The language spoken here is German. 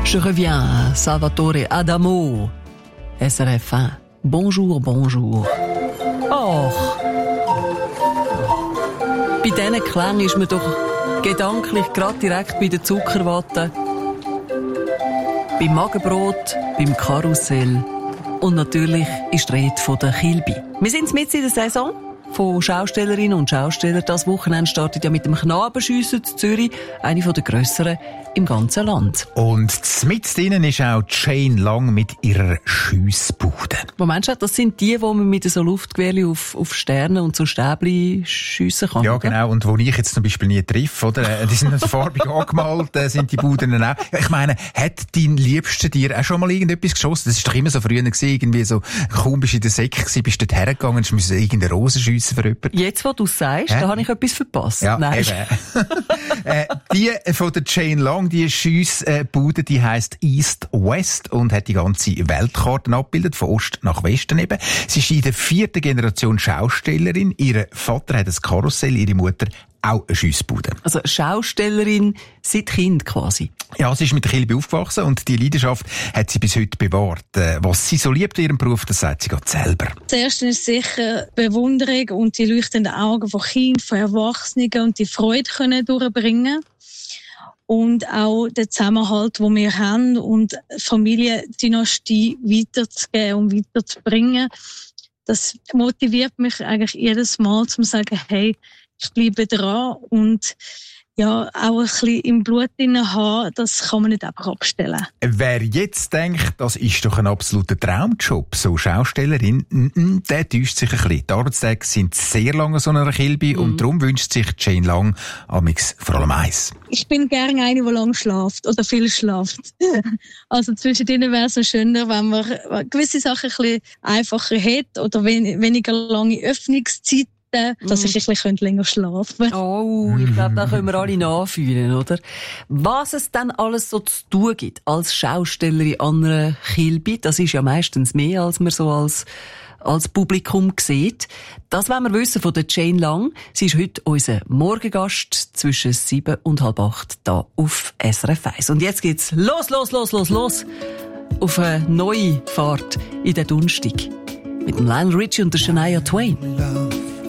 Je reviens, Salvatore Adamo. SRF 1. Bonjour, bonjour. Och. Bei diesen Klängen ist man doch gedanklich gerade direkt bei der Zuckerwatte, beim Magenbrot, beim Karussell und natürlich ist die Rede von der Kilbi. Wir sind mitten in der Saison von Schaustellerinnen und Schaustellern. Das Wochenende startet ja mit dem Knabenschiessen in Zürich, eine der grösseren im ganzen Land. Und mit drinnen ist auch Jane Lang mit ihrer Schiessbude. Wo meinst du, das sind die man mit so Luftgewehrchen auf Sterne und so Stäbli schiessen kann? Ja, oder? genau. Und wo ich jetzt zum Beispiel nie treffe, oder? Die sind so farbig angemalt, sind die Buden auch. Ich meine, hat dein Liebster dir auch schon mal irgendetwas geschossen? Das ist doch immer so früher gewesen, irgendwie so, kaum bist du in der Säcke gewesen, bist du dort hergegangen, und musst irgendeine Rose schiessen für jemanden. Jetzt, wo du es sagst, da habe ich etwas verpasst. Ja, nein. Die von der Jane Lang, die Schiessbude, die heisst East West und hat die ganze Weltkarte abgebildet, von Ost nach Westen eben. Sie ist in der 4. Generation Schaustellerin. Ihr Vater hat ein Karussell, ihre Mutter auch eine Schiessbude. Also Schaustellerin seit Kind quasi. Ja, sie ist mit der Kilbe aufgewachsen und die Leidenschaft hat sie bis heute bewahrt. Was sie so liebt in ihrem Beruf, das sagt sie gerade selber. Das Erste ist sicher Bewunderung und die leuchtenden Augen von Kindern, von Erwachsenen und die Freude können durchbringen. Und auch der Zusammenhalt, den wir haben und Familiendynastie weiterzugeben und weiterzubringen. Das motiviert mich eigentlich jedes Mal, zu sagen, hey, ich bleibe dran und ja, auch ein bisschen im Blut drin haben, das kann man nicht einfach abstellen. Wer jetzt denkt, das ist doch ein absoluter Traumjob, so Schaustellerin, der täuscht sich ein bisschen. Die Arbeitstage sind sehr lang an so einer Kilbe und darum wünscht sich Jane Lang amigs vor allem eins. Ich bin gerne eine, die lang schläft oder viel schläft. Also zwischen denen wäre es schöner, wenn man gewisse Sachen ein bisschen einfacher hat oder weniger lange Öffnungszeit, dass ich ein bisschen länger schlafen könnte. Oh, ich glaube, da können wir alle nachfühlen, oder? Was es dann alles so zu tun gibt als Schaustellerin an einer Kilbe, das ist ja meistens mehr, als man so als Publikum sieht. Das wollen wir wissen von der Jane Lang. Sie ist heute unser Morgengast zwischen 7 und halb 8 da auf SRF 1. Und jetzt geht's los auf eine neue Fahrt in den Donnerstag mit dem Lionel Richie und der Shania Twain.